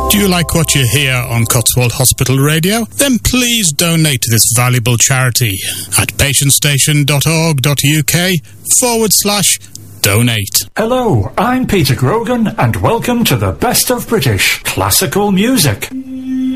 Do you like what you hear on Cotswold Hospital Radio? Then please donate to this valuable charity at patientstation.org.uk/donate. Hello, I'm Peter Grogan and welcome to the best of British classical music.